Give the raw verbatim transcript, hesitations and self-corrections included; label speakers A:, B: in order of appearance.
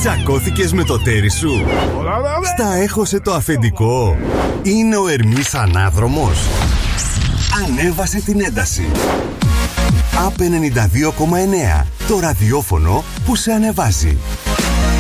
A: Τσακώθηκες με το τέρι σου? Στα έχωσε το αφεντικό? Είναι ο Ερμής ανάδρομος? Ανέβασε την ένταση. Απ ενενήντα δύο κόμμα εννέα. Το ραδιόφωνο που σε ανεβάζει.